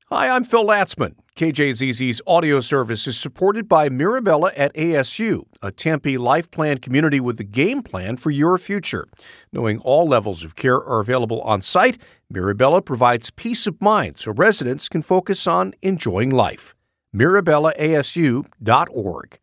Hi, I'm Phil Latzman. KJZZ's audio service is supported by Mirabella at ASU, a Tempe life plan community with a game plan for your future. Knowing all levels of care are available on site, Mirabella provides peace of mind so residents can focus on enjoying life. MirabellaASU.org.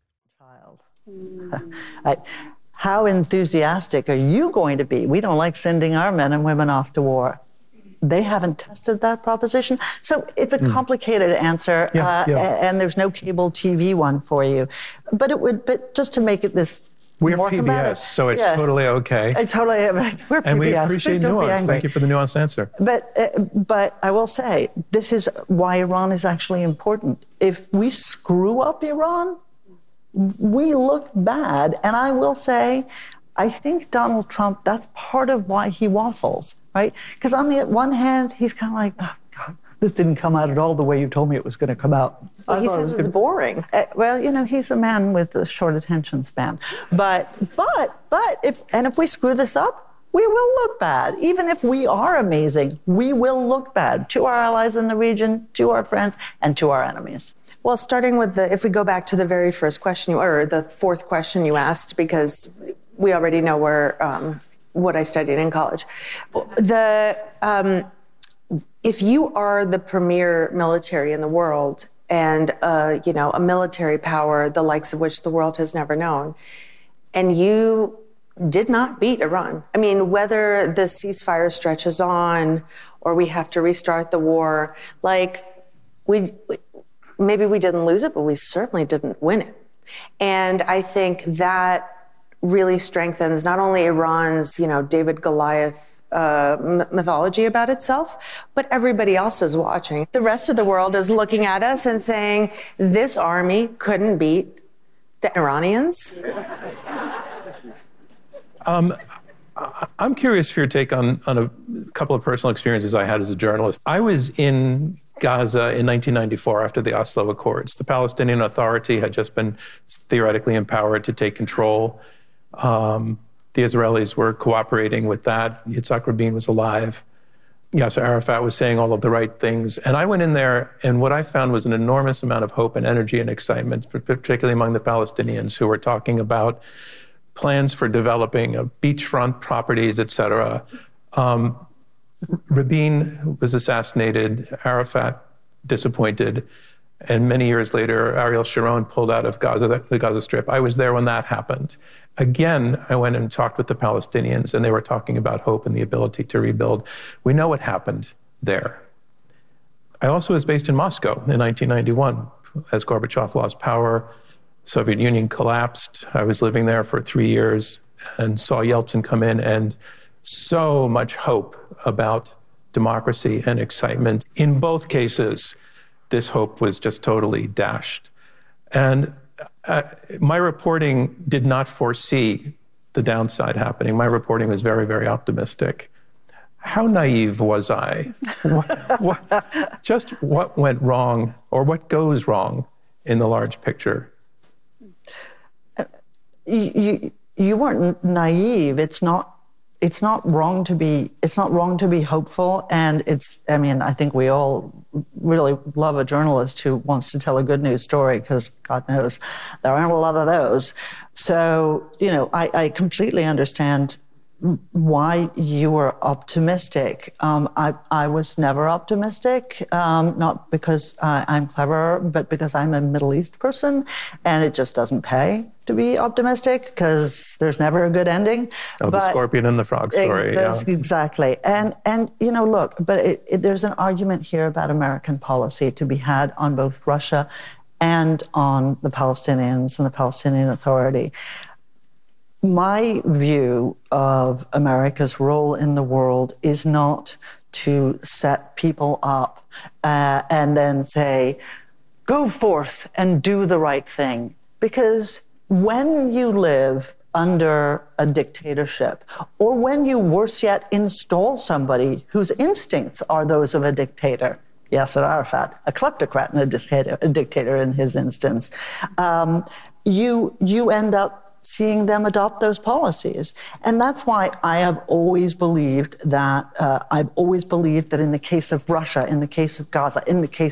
How enthusiastic are you going to be? We don't like sending our men and women off to war. They haven't tested that proposition. So it's a complicated answer, and there's no cable TV one for you. But just to make it this we're more PBS, combative, so it's totally okay. We're PBS. And we appreciate nuance. Thank you for the nuanced answer. But I will say, this is why Iran is actually important. If we screw up Iran, we look bad. And I will say, I think Donald Trump, that's part of why he waffles, right? Because on the one hand, he's kind of like, oh, God, this didn't come out at all the way you told me it was going to come out. Well, he says it's boring. Well, he's a man with a short attention span. But if we screw this up, we will look bad. Even if we are amazing, we will look bad to our allies in the region, to our friends, and to our enemies. Well, starting with if we go back to the very first question, or the fourth question you asked, because we already know what I studied in college. If you are the premier military in the world and a military power, the likes of which the world has never known, and you did not beat Iran. I mean, whether the ceasefire stretches on or we have to restart the war, maybe we didn't lose it, but we certainly didn't win it. And I think that really strengthens not only Iran's, David Goliath mythology about itself, but everybody else is watching. The rest of the world is looking at us and saying, this army couldn't beat the Iranians. I'm curious for your take on a couple of personal experiences I had as a journalist. I was in Gaza in 1994 after the Oslo Accords. The Palestinian Authority had just been theoretically empowered to take control. The Israelis were cooperating with that. Yitzhak Rabin was alive. Yasser Arafat was saying all of the right things. And I went in there, and what I found was an enormous amount of hope and energy and excitement, particularly among the Palestinians who were talking about plans for developing beachfront properties, et cetera. Rabin was assassinated, Arafat disappointed, and many years later, Ariel Sharon pulled out of Gaza, the Gaza Strip. I was there when that happened. Again, I went and talked with the Palestinians, and they were talking about hope and the ability to rebuild. We know what happened there. I also was based in Moscow in 1991 as Gorbachev lost power. The Soviet Union collapsed. I was living there for 3 years and saw Yeltsin come in, and so much hope about democracy and excitement. In both cases, this hope was just totally dashed. And my reporting did not foresee the downside happening. My reporting was very, very optimistic. How naive was I? What went wrong, or what goes wrong in the large picture? You weren't naive. It's not wrong to be hopeful, and I think we all really love a journalist who wants to tell a good news story, because God knows there aren't a lot of those. So, I completely understand why you were optimistic. I was never optimistic, not because I'm clever, but because I'm a Middle East person, and it just doesn't pay to be optimistic, because there's never a good ending. The scorpion and the frog story. Exactly. And look, but there's an argument here about American policy to be had on both Russia and on the Palestinians and the Palestinian Authority. My view of America's role in the world is not to set people up and then say, go forth and do the right thing. Because when you live under a dictatorship, or when you, worse yet, install somebody whose instincts are those of a dictator, Yasser Arafat, a kleptocrat and a dictator in his instance, you end up seeing them adopt those policies. And that's why I have always believed that, in the case of Russia, in the case of Gaza, in the case